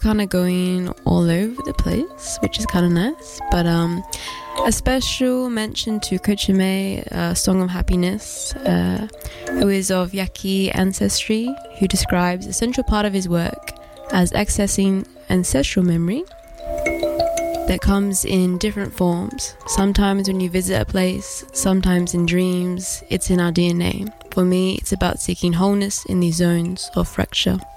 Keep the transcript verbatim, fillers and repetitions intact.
kind of going all over the place, which is kind of nice. But um, a special mention to Kochime, uh, Song of Happiness, uh, who is of Yaqui ancestry, who describes a central part of his work as accessing ancestral memory that comes in different forms. Sometimes when you visit a place, sometimes in dreams, it's in our D N A. For me, it's about seeking wholeness in these zones of fracture.